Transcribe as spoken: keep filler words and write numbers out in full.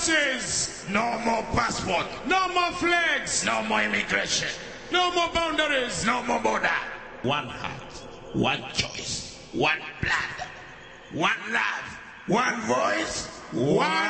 buses. No more passport. No more flags. No more immigration. No more boundaries. No more border. One heart, one choice, one blood, one love, one voice, one